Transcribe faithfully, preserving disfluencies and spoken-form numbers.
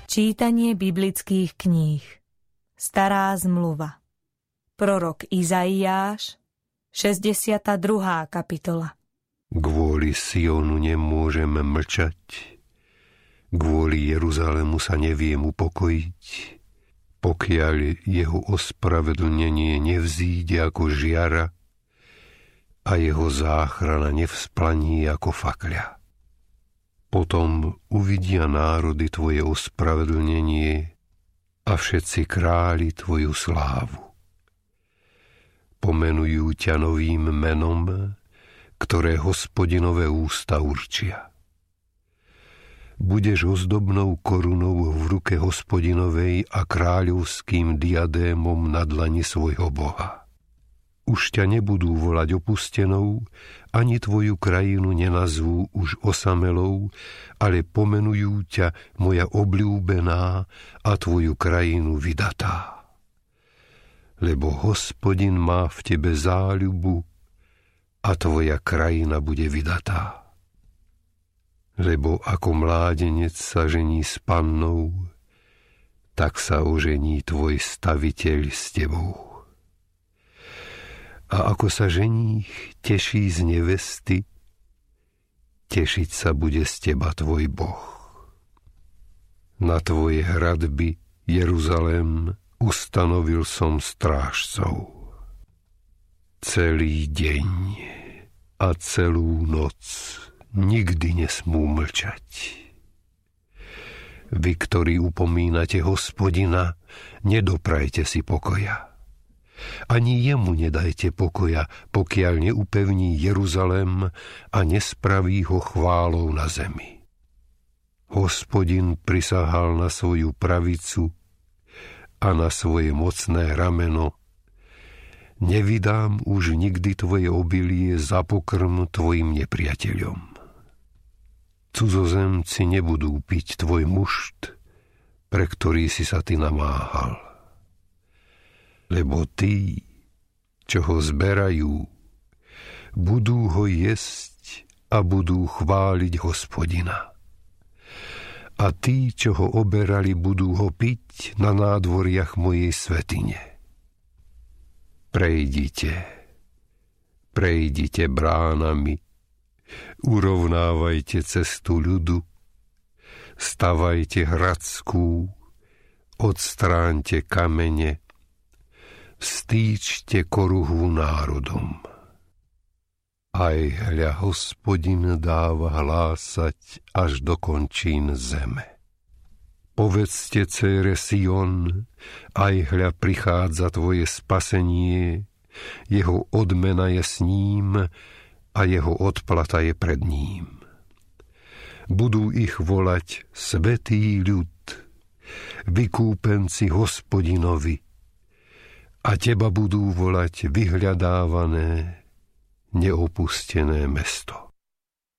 Čítanie biblických kníh. Stará zmluva. Prorok Izaiáš, šesťdesiata druhá kapitola. Kvôli Sionu nemôžem mlčať, kvôli Jeruzalému sa neviem upokojiť, pokiaľ jeho ospravedlnenie nevzíde ako žiara a jeho záchrana nevzplaní ako fakľa. Potom uvidia národy tvoje ospravedlnenie a všetci králi tvoju slávu. Pomenujú ťa novým menom, ktoré Hospodinové ústa určia. Budeš ozdobnou korunou v ruke Hospodinovej a kráľovským diadémom na dlani svojho Boha. Už ťa nebudú volať opustenou, ani tvoju krajinu nenazvú už osamelou, ale pomenujú ťa moja obľúbená a tvoju krajinu vydatá. Lebo Hospodin má v tebe záľubu a tvoja krajina bude vydatá. Lebo ako mládenec sa žení s pannou, tak sa ožení tvoj staviteľ s tebou. A ako sa ženích teší z nevesty, tešiť sa bude z teba tvoj Boh. Na tvoje hradby, Jeruzalém, ustanovil som strážcov. Celý deň a celú noc nikdy nesmú mlčať. Vy, ktorí upomínate Hospodina, nedoprajte si pokoja. Ani jemu nedajte pokoja, pokiaľ neupevní Jeruzalém a nespraví ho chválou na zemi. Hospodin prisahal na svoju pravicu a na svoje mocné rameno: nevydám už nikdy tvoje obilie za pokrm tvojim nepriateľom. Cudzozemci nebudú piť tvoj mušt, pre ktorý si sa ty namáhal. Lebo tí, čo ho zberajú, budú ho jesť a budú chváliť Hospodina. A tí, čo ho oberali, budú ho piť na nádvoriach mojej svätyne. Prejdite, prejdite bránami, urovnávajte cestu ľudu, stavajte hradskú, odstráňte kamene, stýčte koruhvu národom. Aj hľa Hospodin dáva hlásať až do končín zeme. Povedzte dcére Sion, aj hľa prichádza tvoje spasenie, jeho odmena je s ním a jeho odplata je pred ním. Budú ich volať svätý ľud, vykúpenci Hospodinovi, a teba budú volať vyhľadávané, neopustené mesto.